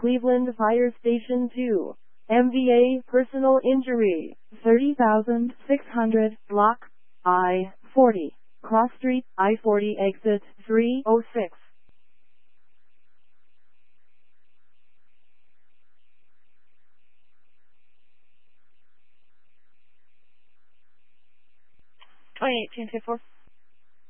Cleveland Fire Station 2. MVA personal injury. 30,600 block I-40. Cross Street, I-40 exit 306. '28 TNT 4.